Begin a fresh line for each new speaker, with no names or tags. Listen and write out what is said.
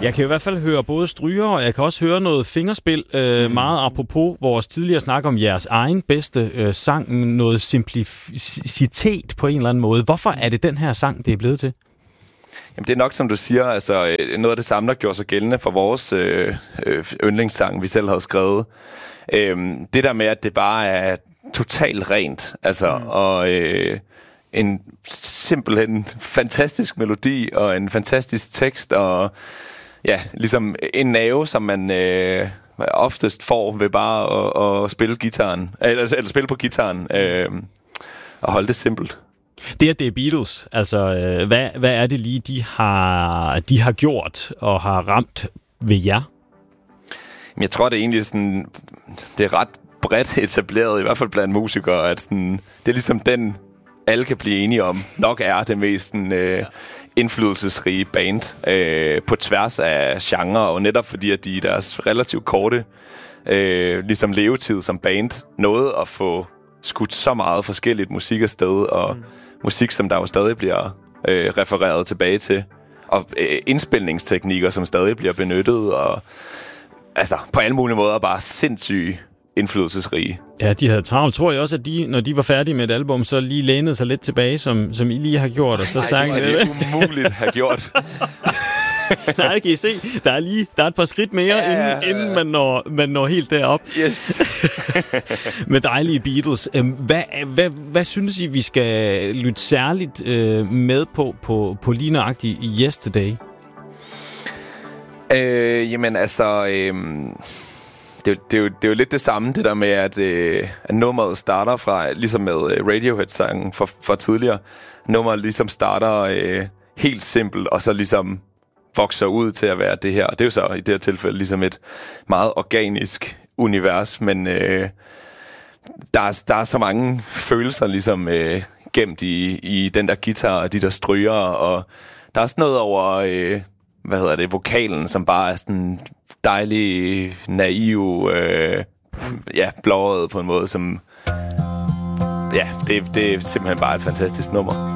Jeg kan i hvert fald høre både stryger, og jeg kan også høre noget fingerspil. Meget apropos vores tidligere snak om jeres egen bedste sang. Noget simplicitet på en eller anden måde. Hvorfor er det den her sang, det er blevet til?
Jamen, det er nok, som du siger, altså noget af det samme, der gjorde sig gældende for vores yndlingssang, vi selv havde skrevet. Det der med, at det bare er totalt rent, altså, og en simpelthen fantastisk melodi, og en fantastisk tekst, og ja, ligesom en nerve, som man oftest får ved bare at spille gitaren, eller spille på gitaren, og holde det simpelt.
Det er Beatles. Altså, hvad er det lige, de har gjort og har ramt ved jer?
Jeg tror, det er egentlig sådan, det er ret bredt etableret, i hvert fald blandt musikere, at sådan, det er ligesom den, alle kan blive enige om, nok er det mest sådan, indflydelsesrige band på tværs af genre, og netop fordi, at de i deres relativt korte ligesom levetid som band nåede at få skudt så meget forskelligt musik afsted, og musik, som der jo stadig bliver refereret tilbage til, og indspilningsteknikker, som stadig bliver benyttet, og altså på alle mulige måder bare sindssygt indflydelsesrige.
Ja, de havde travlt. Tror jeg også, at de, når de var færdige med et album, så lige lænede sig lidt tilbage, som I lige har gjort, og så sang
det. Det er umuligt at have gjort.
Nej, kan I se. Der er et par skridt mere, inden man når helt derop.
Yes.
Med dejlige Beatles. Hvad synes I, vi skal lytte særligt med på lige nøjagtigt Yesterday?
Jamen altså, det er jo lidt det samme, det der med, at nummeret starter fra, ligesom med Radiohead-sangen fra tidligere. Nummeret ligesom starter helt simpelt, og så ligesom vokser ud til at være det her. Og det er jo så i det her tilfælde ligesom et meget organisk univers, men der er så mange følelser ligesom gemt i den der guitar og de der stryger, og der er også noget over vokalen, som bare er sådan dejlig, naiv, blåret på en måde, som det er simpelthen bare et fantastisk nummer.